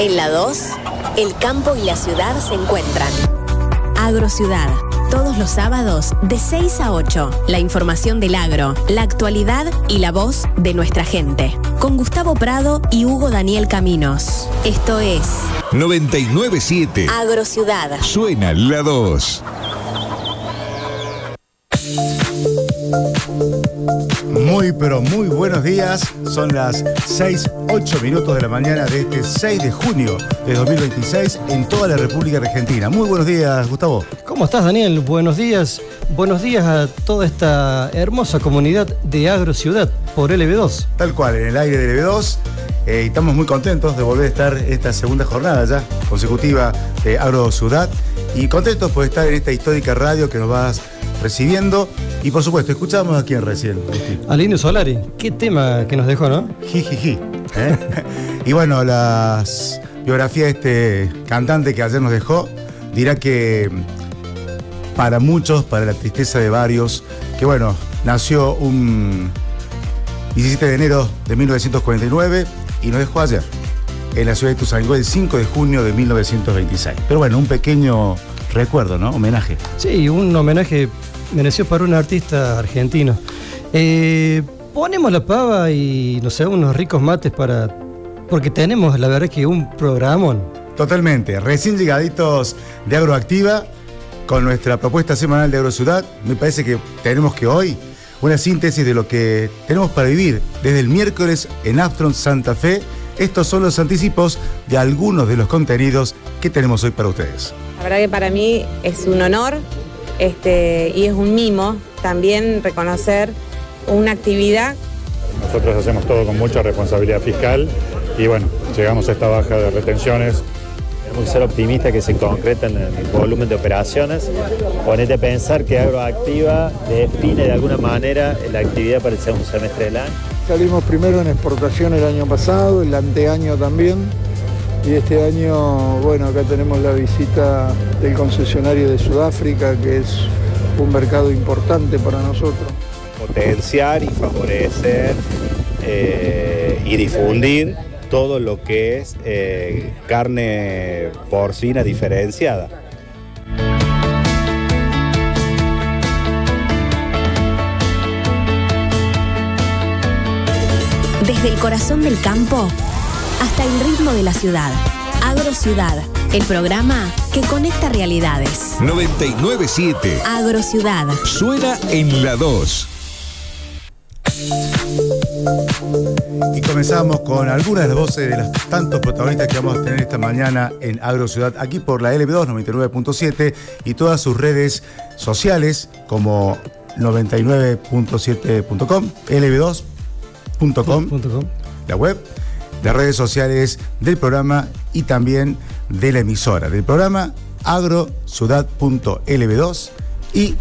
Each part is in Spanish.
En la 2, el campo y la ciudad se encuentran. Agrociudad. Todos los sábados de 6 a 8. La información del agro, la actualidad y la voz de nuestra gente. Con Gustavo Prado y Hugo Daniel Caminos. Esto es 99.7 Agrociudad. Suena la 2. Muy, pero muy buenos días. Son las 6:08 de la mañana de este 6 de junio de 2026 en toda la República Argentina. Muy buenos días, Gustavo. ¿Cómo estás, Daniel? Buenos días. Buenos días a toda esta hermosa comunidad de Agrociudad por LB2. Tal cual, en el aire de LB2. Y estamos muy contentos de volver a estar esta segunda jornada ya consecutiva de Agrociudad. Y contentos por estar en esta histórica radio que nos vas recibiendo. Y por supuesto, escuchamos a quién recién. Al Indio Solari. Qué tema que nos dejó, ¿no? Jijiji. Y bueno, la biografía de este cantante que ayer nos dejó dirá que para muchos, para la tristeza de varios, que bueno, nació un 17 de enero de 1949 y nos dejó ayer en la ciudad de Ituzaingó el 5 de junio de 1926. Pero bueno, un pequeño recuerdo, ¿no? Homenaje. Sí, un homenaje merecido para un artista argentino. Ponemos la pava y, no sé, unos ricos mates porque tenemos, la verdad, que un programón. Totalmente. Recién llegaditos de Agroactiva con nuestra propuesta semanal de Agrociudad. Me parece que tenemos que hoy una síntesis de lo que tenemos para vivir desde el miércoles en Aftron Santa Fe. Estos son los anticipos de algunos de los contenidos que tenemos hoy para ustedes. La verdad que para mí es un honor y es un mimo también reconocer una actividad. Nosotros hacemos todo con mucha responsabilidad fiscal y bueno, llegamos a esta baja de retenciones. Tenemos que ser optimistas que se concreta en el volumen de operaciones. Ponete a pensar que Agroactiva define de alguna manera la actividad para el segundo semestre del año. Salimos primero en exportación el año pasado, el anteaño también. Y este año, bueno, acá tenemos la visita del concesionario de Sudáfrica, que es un mercado importante para nosotros. Potenciar y favorecer y difundir todo lo que es carne porcina diferenciada. Desde el corazón del campo hasta el ritmo de la ciudad. Agrociudad, el programa que conecta realidades. 99.7 Agrociudad. Suena en la 2. Y comenzamos con algunas de las voces de los tantos protagonistas que vamos a tener esta mañana en Agrociudad, aquí por la LB2 99.7 y todas sus redes sociales como 99.7.com, lb2.com, la web, las redes sociales del programa y también de la emisora del programa, agrociudad.lb2 y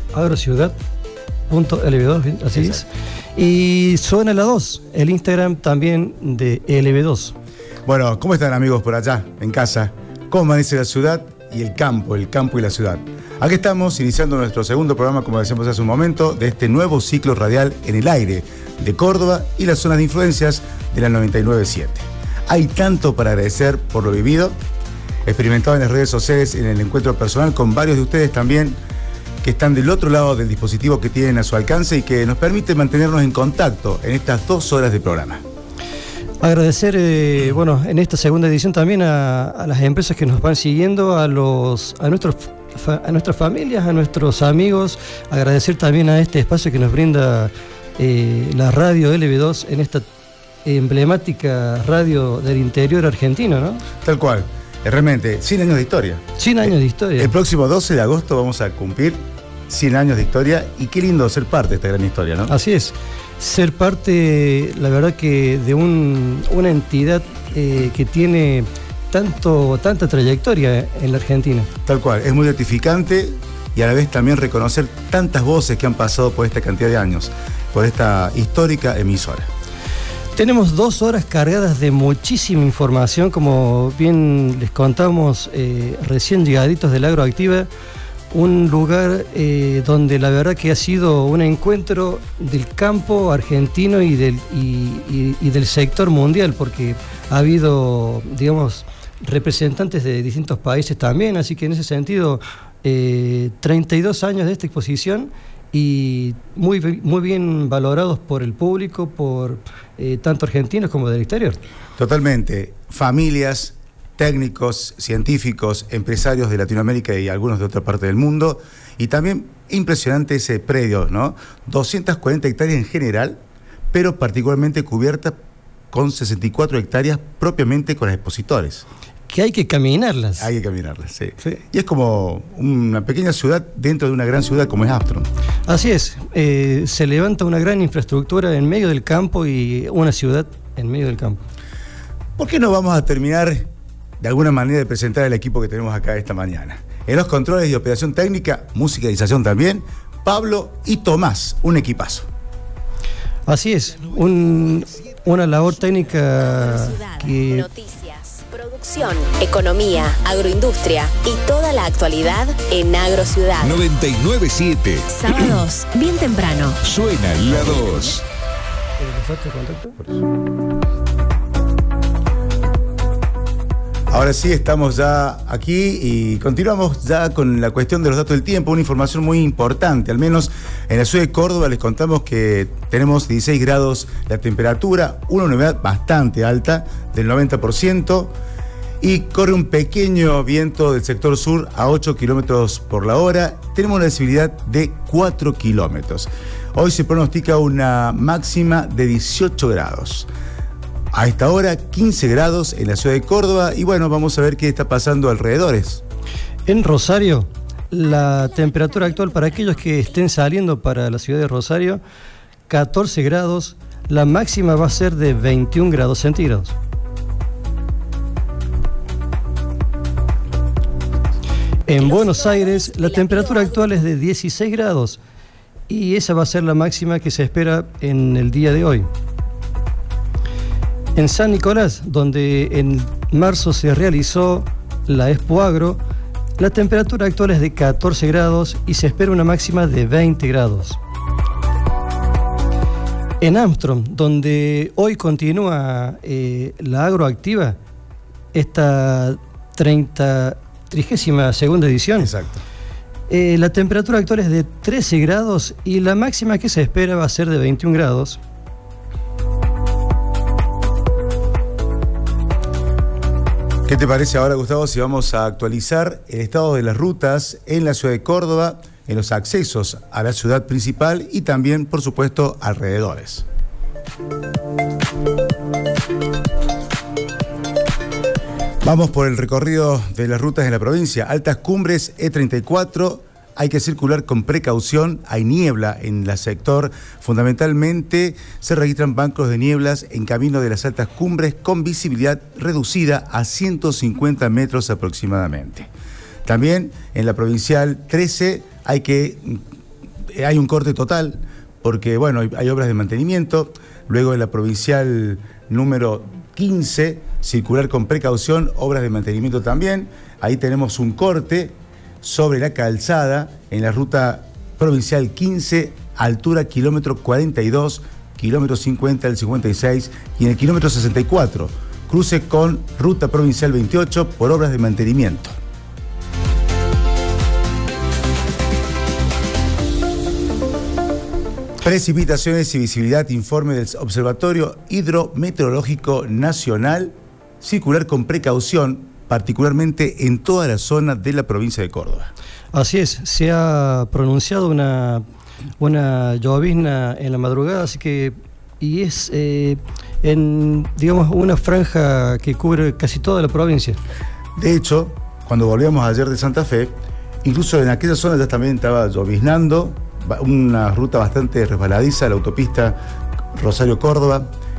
agrociudad.lb2, así es. Y Suena la 2, el Instagram también de LB2. Bueno, ¿cómo están, amigos, por allá, en casa? ¿Cómo amanece la ciudad y el campo y la ciudad? Aquí estamos iniciando nuestro segundo programa, como decíamos hace un momento, de este nuevo ciclo radial en el aire de Córdoba y las zonas de influencias de la 99.7. Hay tanto para agradecer por lo vivido, experimentado en las redes sociales, en el encuentro personal con varios de ustedes también, que están del otro lado del dispositivo que tienen a su alcance y que nos permite mantenernos en contacto en estas 2 horas de programa. Agradecer, en esta segunda edición también a las empresas que nos van siguiendo, a nuestras familias, a nuestros amigos. Agradecer también a este espacio que nos brinda la radio LB2 en esta emblemática radio del interior argentino, ¿no? Tal cual. Realmente, 100 años de historia. 100 años de historia. El próximo 12 de agosto vamos a cumplir 100 años de historia y qué lindo ser parte de esta gran historia, ¿no? Así es. Ser parte, la verdad, que de una entidad que tiene tanta trayectoria en la Argentina. Tal cual. Es muy gratificante y a la vez también reconocer tantas voces que han pasado por esta cantidad de años, por esta histórica emisora. Tenemos 2 horas cargadas de muchísima información, como bien les contamos recién llegaditos del Agroactiva, un lugar donde la verdad que ha sido un encuentro del campo argentino y del sector mundial, porque ha habido, digamos, representantes de distintos países también, así que en ese sentido, 32 años de esta exposición y muy bien valorados por el público, por tanto argentinos como del exterior. Totalmente. Familias, técnicos, científicos, empresarios de Latinoamérica y algunos de otra parte del mundo. Y también impresionante ese predio, ¿no? 240 hectáreas en general, pero particularmente cubierta con 64 hectáreas propiamente con expositores. Que hay que caminarlas. Hay que caminarlas, sí. Y es como una pequeña ciudad dentro de una gran ciudad como es Armstrong. Así es. Se levanta una gran infraestructura en medio del campo y una ciudad en medio del campo. ¿Por qué no vamos a terminar de alguna manera de presentar el equipo que tenemos acá esta mañana? En los controles de operación técnica, musicalización también, Pablo y Tomás, un equipazo. Así es, una labor técnica que... Noticias, producción, economía, agroindustria y toda la actualidad en Agrociudad. 997. Sábados, bien temprano. Suena la 2. Ahora sí, estamos ya aquí y continuamos ya con la cuestión de los datos del tiempo, una información muy importante, al menos en la ciudad de Córdoba les contamos que tenemos 16 grados la temperatura, una humedad bastante alta del 90% y corre un pequeño viento del sector sur a 8 kilómetros por la hora, tenemos una visibilidad de 4 kilómetros. Hoy se pronostica una máxima de 18 grados. A esta hora, 15 grados en la ciudad de Córdoba y bueno, vamos a ver qué está pasando alrededores. En Rosario, la temperatura actual para aquellos que estén saliendo para la ciudad de Rosario, 14 grados, la máxima va a ser de 21 grados centígrados. En Buenos Aires, la temperatura actual es de 16 grados y esa va a ser la máxima que se espera en el día de hoy. En San Nicolás, donde en marzo se realizó la Expo Agro, la temperatura actual es de 14 grados y se espera una máxima de 20 grados. En Armstrong, donde hoy continúa la Agroactiva, esta 32ª edición. Exacto. La temperatura actual es de 13 grados y la máxima que se espera va a ser de 21 grados. ¿Qué te parece ahora, Gustavo, si vamos a actualizar el estado de las rutas en la ciudad de Córdoba, en los accesos a la ciudad principal y también, por supuesto, alrededores? Vamos por el recorrido de las rutas en la provincia. Altas Cumbres, E34, hay que circular con precaución, hay niebla en el sector. Fundamentalmente se registran bancos de nieblas en camino de las Altas Cumbres con visibilidad reducida a 150 metros aproximadamente. También en la provincial 13 hay un corte total porque bueno, hay obras de mantenimiento. Luego en la provincial número 15, circular con precaución, obras de mantenimiento también. Ahí tenemos un corte sobre la calzada en la ruta provincial 15, altura kilómetro 42, kilómetro 50 al 56 y en el kilómetro 64, cruce con ruta provincial 28 por obras de mantenimiento. Precipitaciones y visibilidad, informe del Observatorio Hidrometeorológico Nacional, circular con precaución, particularmente en toda la zona de la provincia de Córdoba. Así es, se ha pronunciado una llovizna en la madrugada, así que y es digamos una franja que cubre casi toda la provincia. De hecho, cuando volvíamos ayer de Santa Fe, incluso en aquella zona ya también estaba lloviznando, una ruta bastante resbaladiza, la autopista Rosario-Córdoba,